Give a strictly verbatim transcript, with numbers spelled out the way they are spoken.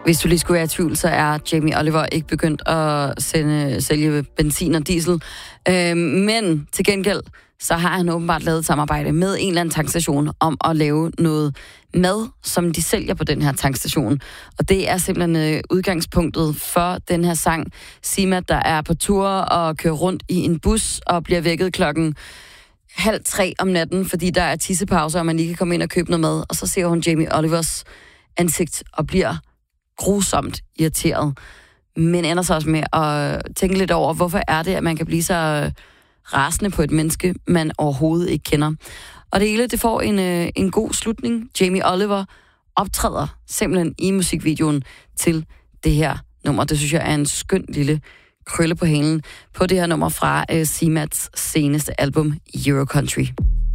Hvis du lige skulle være i tvivl, så er Jamie Oliver ikke begyndt at sende, sælge benzin og diesel. Øh, men til gengæld, så har han åbenbart lavet et samarbejde med en eller anden tankstation om at lave noget mad, som de sælger på den her tankstation. Og det er simpelthen øh, udgangspunktet for den her sang. Simat, der er på tur og kører rundt i en bus og bliver vækket klokken halv tre om natten, fordi der er tissepauser, og man lige kan komme ind og købe noget mad. Og så ser hun Jamie Olivers ansigt og bliver grusomt irriteret. Men ender så også med at tænke lidt over, hvorfor er det, at man kan blive så rasende på et menneske, man overhovedet ikke kender. Og det hele, det får en, en god slutning. Jamie Oliver optræder simpelthen i musikvideoen til det her nummer. Det synes jeg er en skøn lille krølle på halen på det her nummer fra uh, Simats seneste album, Euro Country.